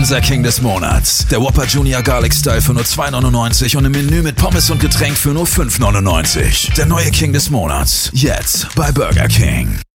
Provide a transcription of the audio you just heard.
unser King des Monats. Der Whopper Junior Garlic Style für nur 2,99 und im Menü mit Pommes und Getränk für nur 5,99. Der neue King des Monats. Jetzt bei Burger King.